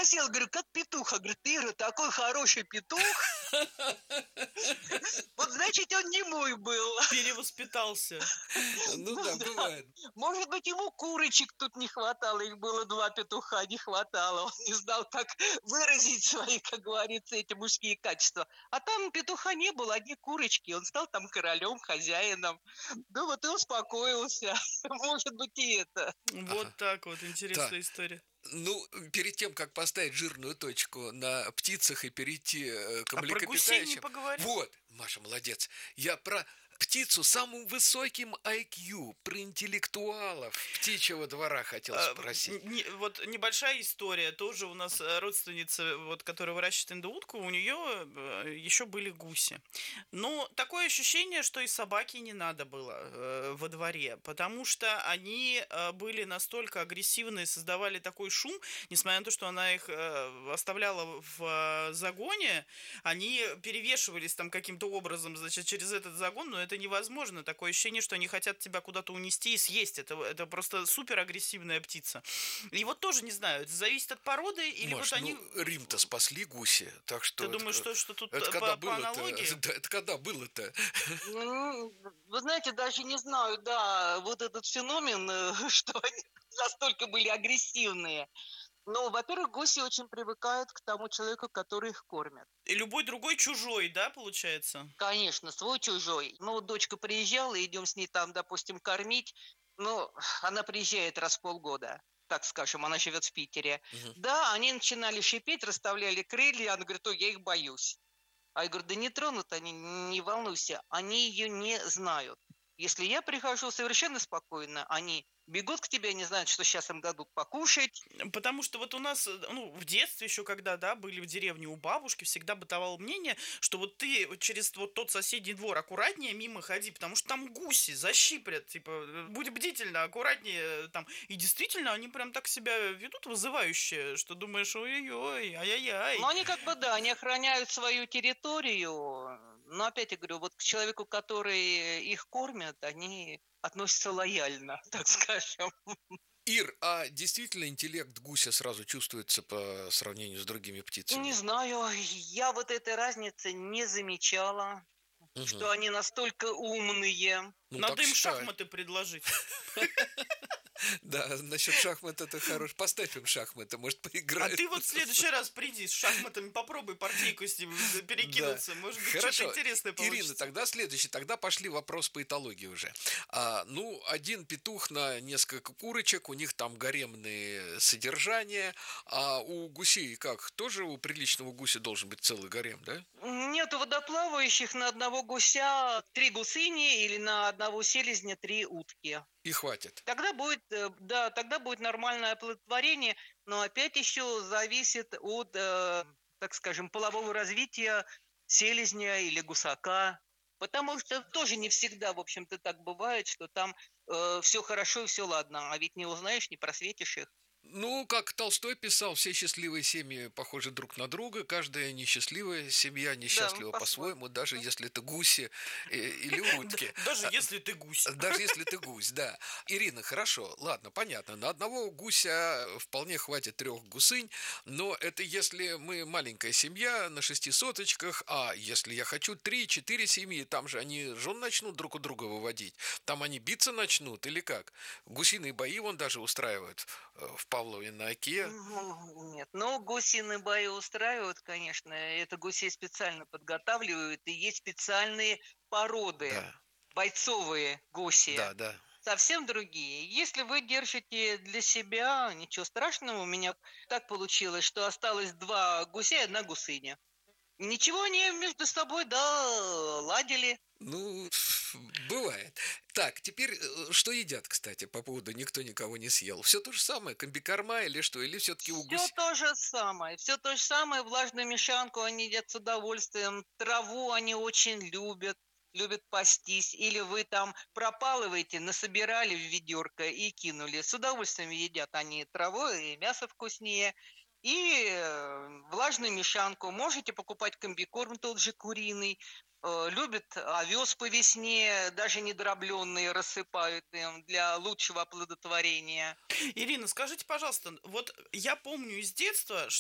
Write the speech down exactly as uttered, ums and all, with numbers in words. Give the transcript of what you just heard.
спросил, говорю, как петух? А говорит, Ира, такой хороший петух. Вот значит, он не мой был. Перевоспитался. Ну да, бывает. Может быть, ему курочек тут не хватало, их было два петуха, не хватало. Он не знал, как выразить свои, как говорится, эти мужские качества. А там петуха не было, одни курочки. Он стал там королем, хозяином. Ну вот и успокоился. Может быть, и это. Вот Ага. так вот, интересная Да. история. Ну, перед тем, как поставить жирную точку на птицах и перейти э, к А про гусей не млекопитающим... поговорим? Вот, Маша, молодец. Я про птицу с самым высоким ай кью, про интеллектуалов птичьего двора хотел А, спросить. не- вот небольшая история. Тоже у нас э, родственница, вот, которая выращивает индоутку, у нее еще были гуси. Но такое ощущение, что и собаки не надо было э, во дворе, потому что они э, были настолько агрессивны и создавали такой шум, несмотря на то, что она их э, оставляла в э, загоне, они перевешивались там каким-то образом, значит, через этот загон, но это невозможно. Такое ощущение, что они хотят тебя куда-то унести и съесть. Это, это просто супер агрессивная птица. И вот тоже не знаю, это зависит от породы или Маш, вот они... ну Рим-то спасли гуси, так что... Ты это, думаешь, что, что тут это по, когда по аналогии? было-то? Да, это когда было-то? Ну, вы знаете, даже не знаю, да, вот этот феномен, э, что они настолько были агрессивные. Но, во-первых, гуси очень привыкают к тому человеку, который их кормит. И любой другой чужой, да, получается? Конечно, свой, чужой. Ну, вот дочка приезжала, идем с ней там, допустим, кормить. Ну, она приезжает раз в полгода, так скажем, она живет в Питере. Мгм. Да, они начинали шипеть, расставляли крылья, она говорит, ой, я их боюсь. А я говорю, да не тронут они, не волнуйся, они ее не знают. Если я прихожу совершенно спокойно, они бегут к тебе, не знают, что сейчас им дадут покушать. Потому что вот у нас, э, ну, в детстве еще, когда, да, были в деревне у бабушки, всегда бытовало мнение, что вот ты вот через вот тот соседний двор аккуратнее мимо ходи, потому что там гуси защиплят, типа, э, будь бдительна, аккуратнее, э, там. И действительно, они прям так себя ведут вызывающе, что думаешь, ой-ой-ой, ай-яй-яй. Но они как бы, да, они охраняют свою территорию. Но опять я говорю, вот к человеку, который их кормит, они относятся лояльно, так скажем. Ир, а действительно интеллект гуся сразу чувствуется по сравнению с другими птицами? Не знаю, я вот этой разницы не замечала, Мгм. что они настолько умные. Ну, Надо так им считай. шахматы предложить. Да, насчет шахмат это хорош. Поставь им шахматы, может, А поиграют. ты вот в следующий раз приди с шахматами, попробуй партийку с ним перекинуться. Может быть, что-то Хорошо. интересное Ирина, получится. тогда следующий. Тогда пошли вопрос по этологии уже. А, ну, один петух на несколько курочек, у них там гаремные содержания. А у гусей как? Тоже у приличного гуся должен быть целый гарем, да? Нет водоплавающих на одного гуся три гусыни или на одного селезня три утки. И хватит. Тогда будет, э, да, тогда будет нормальное оплодотворение, но опять еще зависит от, э, так скажем, полового развития селезня или гусака. Потому что тоже не всегда, в общем-то, так бывает, что там все хорошо и все ладно, а ведь не узнаешь, не просветишь их. Ну, как Толстой писал, все счастливые семьи похожи друг на друга, каждая несчастливая семья несчастлива Да, по-своему, даже если это гуси э, или утки. Даже если ты гусь. Даже если ты гусь, да. Ирина, хорошо, ладно, понятно. На одного гуся вполне хватит трех гусынь, но это если мы маленькая семья на шести соточках, а если я хочу три-четыре семьи, там же они жен начнут друг у друга выводить, там они биться начнут или как? Гусиные бои вон даже устраивают э, в Павлове на Оке. Ну, нет, ну, гусиные бои устраивают, конечно, это гусей специально подготавливают, и есть специальные породы, Да, бойцовые гуси. да, да. Совсем другие. Если вы держите для себя, ничего страшного, у меня так получилось, что осталось два гуся и одна гусыня. Ничего они между собой, да, ладили. Ну, бывает. Так, теперь э, что едят, кстати, по поводу никто никого не съел? Все то же самое, комбикорма или что? Или все-таки у Все гусь... то же самое, все то же самое, влажную мешанку они едят с удовольствием, траву они очень любят, любят пастись, или вы там пропалываете, насобирали в ведерко и кинули, с удовольствием едят они траву, и мясо вкуснее, и э, влажную мешанку, можете покупать комбикорм тот же куриный, э, любят овес по весне, даже недробленные рассыпают им для лучшего оплодотворения. Ирина, скажите, пожалуйста, вот я помню из детства,